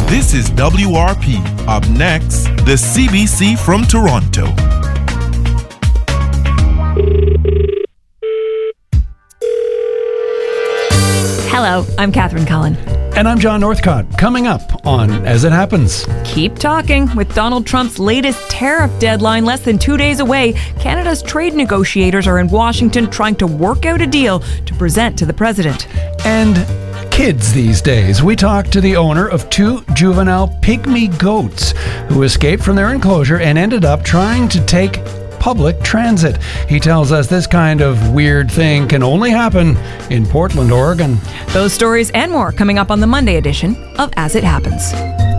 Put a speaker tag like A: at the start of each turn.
A: This is WRP. Up next, the CBC from Toronto.
B: Hello, I'm Catherine Cullen.
C: And I'm John Northcott. Coming up on As It Happens.
B: Keep talking. With Donald Trump's latest tariff deadline less than 2 days away, Canada's trade negotiators are in Washington trying to work out a deal to present to the president.
C: And kids these days. We talked to the owner of 2 juvenile pygmy goats who escaped from their enclosure and ended up trying to take public transit. He tells us this kind of weird thing can only happen in Portland, Oregon.
B: Those stories and more coming up on the Monday edition of As It Happens.